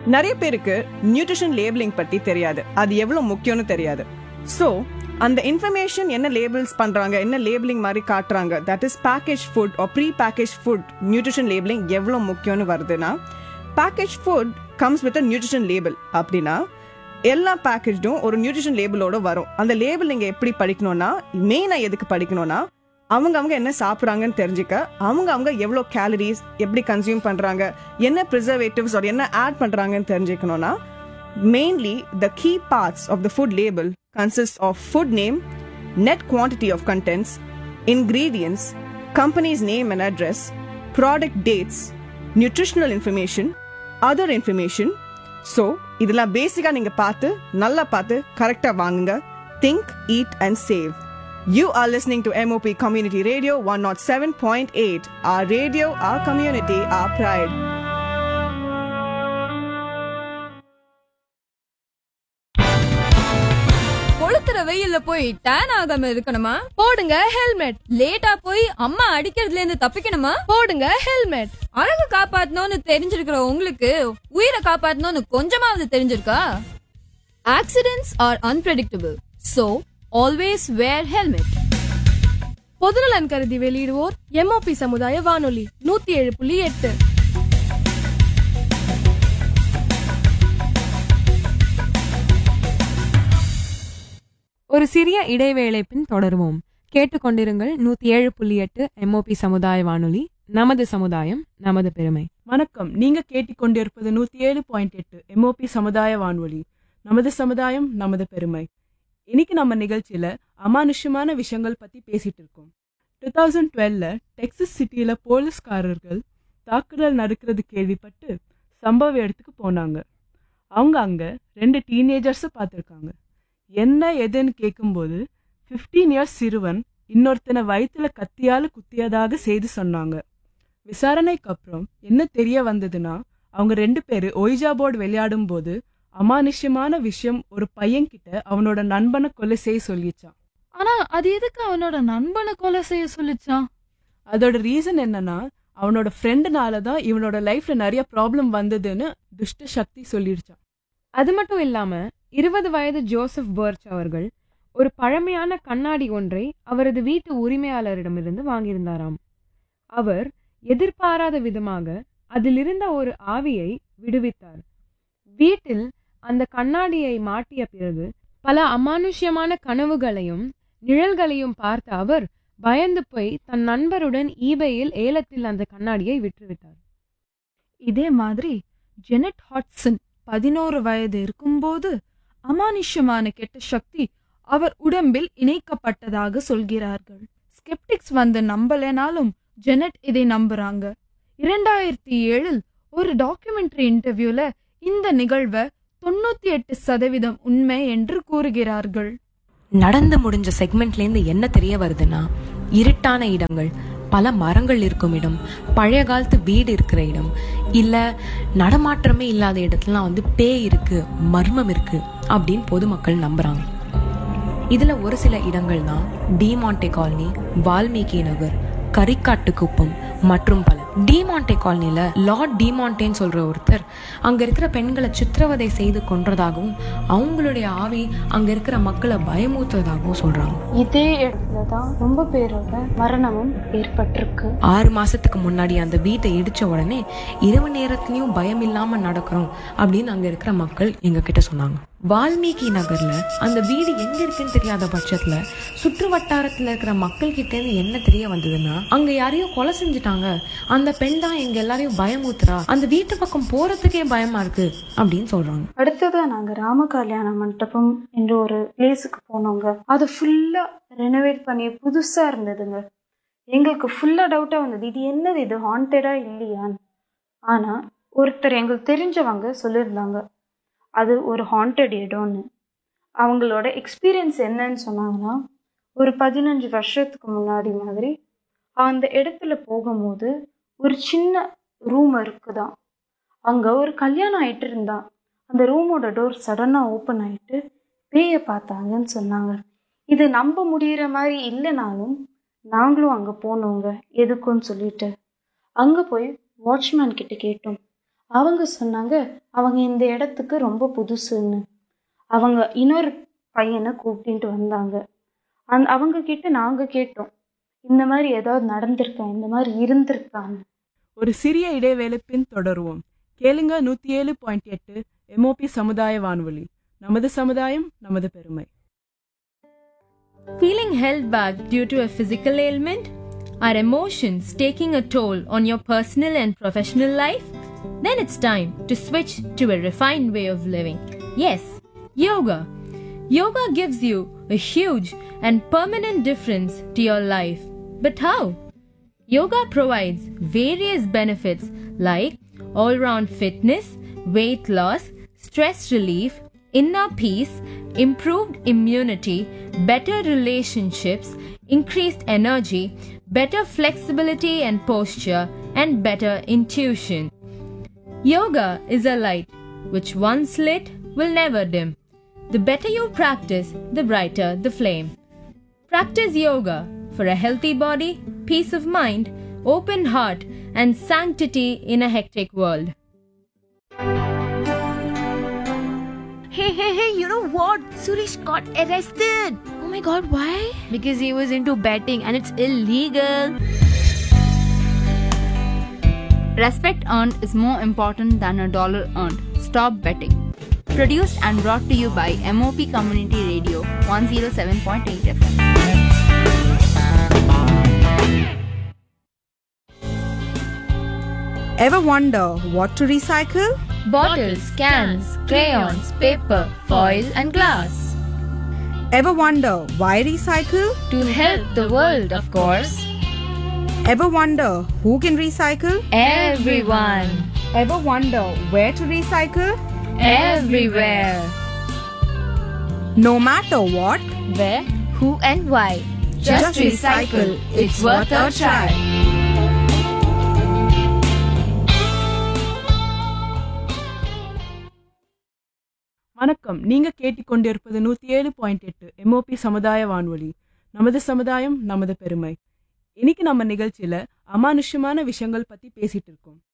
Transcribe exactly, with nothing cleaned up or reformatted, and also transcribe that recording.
நிறைய பேருக்கு nutrition labelling பத்தி தெரியாது, அது எவ்வளவு முக்கியம்னு தெரியாது. ஸோ அந்த இன்ஃபர்மேஷன் என்ன லேபிள்ஸ் பண்றாங்க, என்ன லேபிளிங் மாதிரி காட்டுறாங்க, that is package food R pre package food nutrition labelling எவ்வளவு முக்கியம்னு வருதுன்னா, package food comes with a nutrition label. அப்படின்னா எல்லா பேக்கேஜும் ஒரு நியூட்ரிஷன் லேபிளோட வரும். அந்த லேபிள் நீங்க எப்படி படிக்கணும்னா, மெயினா எதுக்கு படிக்கணும்னா, அவங்க அவங்க என்ன சாப்பிட்றாங்கன்னு தெரிஞ்சுக்க, அவங்க அவங்க எவ்வளோ கேலரிஸ் எப்படி கன்சியூம் பண்றாங்க, என்ன ப்ரிசர்வேட்டிவ்ஸ் ஒரு என்ன ஆட் பண்றாங்கன்னு தெரிஞ்சுக்கணும்னா, mainly the key parts of the food label consist of food name, net quantity of contents, ingredients, companies name and address, product dates, nutritional information, other information. So இதெல்லாம் பேசிக்கா நீங்க பார்த்து நல்லா பார்த்து கரெக்டா வாங்குங்க. Think, eat and save. You are listening to M O P Community Radio one oh seven point eight. Our radio, our community, our pride. கொளுத்துற வெயில்ல போய் டேன் ஆகாம இருக்கணுமா? போடுங்க ஹெல்மெட். லேட்டா போய் அம்மா அடிக்கிறதுல இருந்து தப்பிக்கணுமா? போடுங்க ஹெல்மெட். அழகு காப்பாத்தணும்னு தெரிஞ்சிருக்கிற உங்களுக்கு உயிரை காப்பாத்தணும்னு கொஞ்சமாவது தெரிஞ்சிருக்கா? Accidents R அன்பிரெடிக்டபிள், so always wear helmet. பொதுநலன் கருதி வெளியிடுவோர் எம்ஓபி சமுதாய வானொலி நூத்தி ஏழு புள்ளி எட்டு. ஒரு சிறிய இடைவேளை பின் தொடருவோம். கேட்டுக்கொண்டிருங்கள் நூத்தி ஏழு புள்ளி எட்டு எம்ஓபி சமுதாய வானொலி, நமது சமுதாயம் நமது பெருமை. வணக்கம், நீங்க கேட்டுக்கொண்டிருப்பது நூத்தி ஏழு பாயிண்ட் எட்டு எம்ஓபி சமுதாய வானொலி, நமது சமுதாயம் நமது பெருமை. இன்னைக்கு நம்ம நிகழ்ச்சியில அமானுஷ்யமான விஷயங்கள் பத்தி பேசிட்டு இருக்கோம். டூ தௌசண்ட் டுவெல்ல டெக்ஸஸ் சிட்டியில போலீஸ்காரர்கள் தாக்குதல் நடக்கிறது கேள்விப்பட்டு சம்பவ இடத்துக்கு போனாங்க. அவங்க அங்க ரெண்டு டீனேஜர்ஸை பார்த்துருக்காங்க. என்ன எதுன்னு கேட்கும்போது பிப்டீன் இயர்ஸ் சிறுவன் இன்னொருத்தனை வயிற்றுல கத்தியால குத்தியதாக செய்தி சொன்னாங்க. விசாரணைக்கு அப்புறம் என்ன தெரிய வந்ததுன்னா, அவங்க ரெண்டு பேரு ஒய்ஜா போர்டு விளையாடும் போது அமானுஷ்யமான விஷயம் ஒரு பையன் கிட்ட அவனோட நண்பனை கொலை செய்ய சொல்லிச்சான். ஆனா அது எதுக்கு அவனோட நண்பனை கொலை செய்ய சொல்லிச்சான்? அதோட ரீசன் என்னன்னா, அவனோட ஃப்ரெண்டுனாலதான் இவனோட லைஃப்ல நிறைய ப்ராப்ளம் வந்ததுன்னு துஷ்ட சக்தி சொல்லிடுச்சான். அது மட்டும் இல்லாம இருபது வயது ஜோசப் பர்ச் அவர்கள் ஒரு பழமையான கண்ணாடி ஒன்றை அவரது வீட்டு உரிமையாளரிடமிருந்து வாங்கியிருந்தாராம். அவர் எதிர்பாராத விதமாக அதிலிருந்த ஒரு ஆவியை விடுவித்தார். வீட்டில் அந்த கண்ணாடியை மாட்டிய பிறகு பல அமானுஷ்யமான கனவுகளையும் நிழல்களையும் பார்த்த அவர் பயந்து போய் தன் நண்பருடன் ஈபேயில் ஏலத்தில் அந்த கண்ணாடியை விற்றுவிட்டார். இதே மாதிரி ஜெனட் ஹாட்சன் பதினோரு வயது இருக்கும்போது அமானுஷ்யமான கெட்ட சக்தி அவர் உடம்பில் இணைக்கப்பட்டதாக சொல்கிறார்கள். ஸ்கெப்டிக்ஸ் வந்து நம்பலனாலும் ஜெனட் இதை நம்புறாங்க. இரண்டாயிரத்தி ஏழில் ஒரு டாக்குமெண்ட்ரி இன்டர்வியூல இந்த நிகழ்வை தொண்ணூத்தி எட்டு சதவீதம் உண்மை என்று கூறுகிறார்கள். நடந்து முடிஞ்ச செக்மெண்ட்லேருந்து என்ன தெரிய வருதுன்னா, இருட்டான இடங்கள், பல மரங்கள் இருக்கும் இடம், பழைய காலத்து வீடு இருக்கிற இடம், இல்ல நடமாற்றமே இல்லாத இடத்துலாம் வந்து பேய் இருக்கு, மர்மம் இருக்கு அப்படின்னு பொதுமக்கள் நம்புறாங்க. இதுல ஒரு சில இடங்கள் தான் டிமாண்டே காலனி, வால்மீகி நகர், கரிக்காட்டு குப்பம் மற்றும் பல. டிமாண்டே காலனில லார்ட் டிமாண்டேன்னு சொல்ற ஒருத்தர் அங்க இருக்கிற பெண்களை சித்திரவதை செய்து கொன்றதாகவும் அவங்களுடைய ஆவி அங்க இருக்கிற மக்களை பயமூத்துறதாகவும் சொல்றாங்க. இதே இடத்துலதான் ரொம்ப பேரோட மரணமும் ஏற்பட்டிருக்கு. ஆறு மாசத்துக்கு முன்னாடி அந்த வீட்டை இடிச்ச உடனே இரவு நேரத்திலயும் பயம் இல்லாம நடக்கிறோம் அப்படின்னு அங்க இருக்கிற மக்கள் எங்க கிட்ட சொன்னாங்க. வால்மீகி நகர்ல அந்த வீடு எங்க இருக்குன்னு தெரியாத பட்சத்துல சுற்று வட்டாரத்துல இருக்கிற மக்கள் கிட்ட இருந்து என்ன தெரிய வந்ததுன்னா, அங்க யாரையும் கொலை செஞ்சுட்டாங்க, அந்த பெண் தான் எங்க எல்லாரையும் பயமுத்துறா, அந்த வீட்டு பக்கம் போறதுக்கே பயமா இருக்கு அப்படின்னு சொல்றாங்க. அடுத்ததா நாங்க ராம கல்யாண மண்டபம் என்ற ஒரு பிளேஸுக்கு போனோங்க. அது ஃபுல்லா ரெனோவேட் பண்ணி புதுசா இருந்ததுங்க. எங்களுக்கு ஃபுல்லா டவுட்டா வந்தது, இது என்னது, இது ஹாண்டடா இல்லையான்னு. ஆனா ஒருத்தர் எங்களுக்கு தெரிஞ்சவங்க சொல்லியிருந்தாங்க அது ஒரு ஹாண்டட் இடம்னு. அவங்களோட எக்ஸ்பீரியன்ஸ் என்னன்னு சொன்னாங்கன்னா, ஒரு பதினஞ்சு வருஷத்துக்கு முன்னாடி மாதிரி அந்த இடத்துல போகும்போது ஒரு சின்ன ரூம் இருக்குதான். அங்கே ஒரு கல்யாணம் ஆகிட்டு இருந்தான். அந்த ரூமோட டோர் சடனாக ஓப்பன் ஆகிட்டு பேயை பார்த்தாங்கன்னு சொன்னாங்க. இது நம்ப முடிகிற மாதிரி இல்லைனாலும் நாங்களும் அங்கே போனோங்க எதுக்குன்னு சொல்லிட்டு. அங்கே போய் வாட்ச்மேன் கிட்ட கேட்டோம். அவங்க சொன்னாங்க அவங்க இந்த இடத்துக்கு ரொம்ப புதுசுன்னு. அவங்க இன்னொரு பையனை கூப்பிட்டு வந்தாங்க. அந் அவங்க கிட்ட நாங்கள் கேட்டோம், இந்த மாதிரி ஏதாவது நடந்திருக்கா, இந்த மாதிரி இருந்திருக்கான்னு. ஒரு சிறிய இடைவேளை பின் தொடருவோம். கேளுங்க நூத்தி ஏழு பாயிண்ட் எட்டு எம்ஓபி சமுதாய வானொலி. நமது சமுதாயம் நமது பெருமை. Feeling held back due to a physical ailment? Are emotions taking a toll on your personal and professional life? Then it's time to switch to a refined way of living. Yes, yoga. Yoga gives you a huge and permanent difference to your life. But how? Yoga provides various benefits like all-round fitness, weight loss, stress relief, inner peace, improved immunity, better relationships, increased energy, better flexibility and posture, and better intuition. Yoga is a light which once lit will never dim. The better you practice, the brighter the flame. Practice yoga for a healthy body, peace of mind, open heart, and sanctity in a hectic world. Hey, hey, hey, you know what? Suresh got arrested. Oh my god, why? Because he was into betting and it's illegal. Respect earned is more important than a dollar earned. Stop betting. Produced and brought to you by M O P Community Radio one oh seven point eight F M. Ever wonder what to recycle? Bottles, cans, crayons, paper, foil, and glass. Ever wonder why recycle? To help the world, of course. Ever wonder who can recycle? Everyone. Ever wonder where to recycle? Everywhere. No matter what, Where, who, and why. just, just recycle. It's worth a try. வணக்கம். நீங்க கேட்டுக்கொண்டிருப்பது நூத்தி ஏழு point எட்டு MOP சமுதாய வானொலி. நமது சமுதாயம் நமது பெருமை. இன்னைக்கு நம்ம நிகழ்ச்சியில அமானுஷ்யமான விஷயங்கள் பத்தி பேசிட்டு இருக்கோம்.